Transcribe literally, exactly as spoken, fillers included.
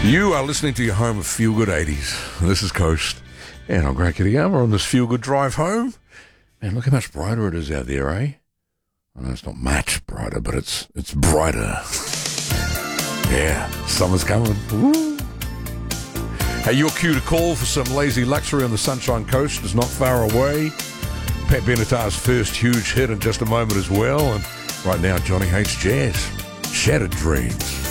You are listening to your home of Feel Good eighties. This is Coast, and I'm Greg Kitty We're on this Feel Good drive home. Man, look how much brighter it is out there, eh? I know it's not much brighter, but it's it's brighter. Yeah, summer's coming. Woo. Hey, your cue to call for some lazy luxury on the Sunshine Coast is not far away. Pat Benatar's first huge hit in just a moment as well. And right now, Johnny hates jazz. Shattered Dreams.